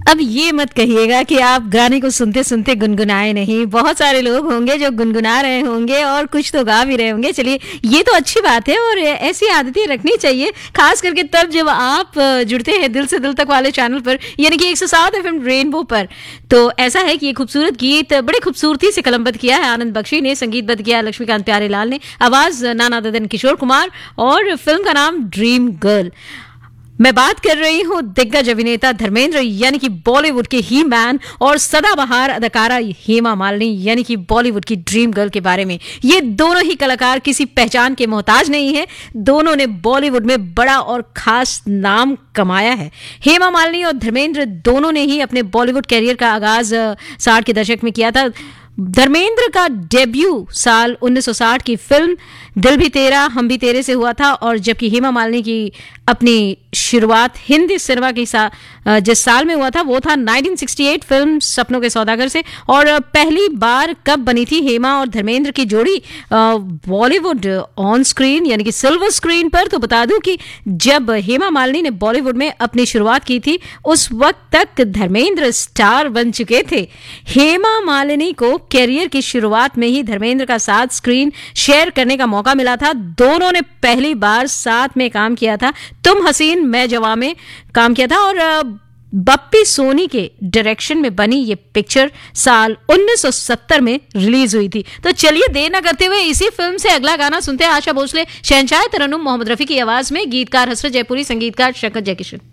अब ये मत कहिएगा कि आप गाने को सुनते सुनते गुनगुनाए नहीं। बहुत सारे लोग होंगे जो गुनगुना रहे होंगे और कुछ तो गा भी रहे होंगे। चलिए, ये तो अच्छी बात है और ऐसी आदतें रखनी चाहिए, खास करके तब जब आप जुड़ते हैं दिल से दिल तक वाले चैनल पर, यानी कि 107 FM रेनबो पर। तो ऐसा है कि ये खूबसूरत गीत बड़े खूबसूरती से कलमबद्ध किया है आनंद बख्शी ने, संगीतबद्ध किया लक्ष्मीकांत प्यारेलाल ने, आवाज नाना ददन किशोर कुमार, और फिल्म का नाम ड्रीम गर्ल। मैं बात कर रही हूं दिग्गज अभिनेता धर्मेंद्र यानी कि बॉलीवुड के ही मैन और सदाबहार अदाकारा हेमा मालिनी यानी कि बॉलीवुड की ड्रीम गर्ल के बारे में। ये दोनों ही कलाकार किसी पहचान के मोहताज नहीं है, दोनों ने बॉलीवुड में बड़ा और खास नाम कमाया है। हेमा मालिनी और धर्मेंद्र दोनों ने ही अपने बॉलीवुड कैरियर का आगाज 60 के दशक में किया था। धर्मेंद्र का डेब्यू साल 1960 की फिल्म दिल भी तेरा हम भी तेरे से हुआ था, और जबकि हेमा मालिनी की अपनी शुरुआत हिंदी सिनेमा की जिस साल में हुआ था वो था 1968 फिल्म सपनों के सौदागर से। और पहली बार कब बनी थी हेमा और धर्मेंद्र की जोड़ी बॉलीवुड ऑन स्क्रीन यानी कि सिल्वर स्क्रीन पर, तो बता दूं कि जब हेमा मालिनी ने बॉलीवुड में अपनी शुरुआत की थी उस वक्त तक धर्मेंद्र स्टार बन चुके थे। हेमा मालिनी को कैरियर की शुरुआत में ही धर्मेंद्र का साथ स्क्रीन शेयर करने का मौका मिला था। दोनों ने पहली बार साथ में काम किया था, तुम हसीन मैं जवां में काम किया था, और बप्पी सोनी के डायरेक्शन में बनी ये पिक्चर साल 1970 में रिलीज हुई थी। तो चलिए देर न करते हुए इसी फिल्म से अगला गाना सुनते हैं। आशा भोसले, शहंशाह तरन्नुम मोहम्मद रफी की आवाज में, गीतकार हसरत जयपुरी, संगीतकार शंकर जयकिशन।